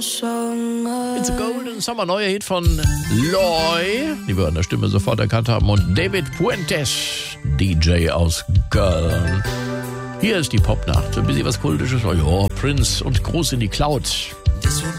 It's a Golden Summer, neuer Hit von Loy, die wir an der Stimme sofort erkannt haben, und David Puentes, DJ aus Köln. Hier ist die Popnacht, ein bisschen was Kultisches, oh ja, Prince und Gruß in die Cloud. This will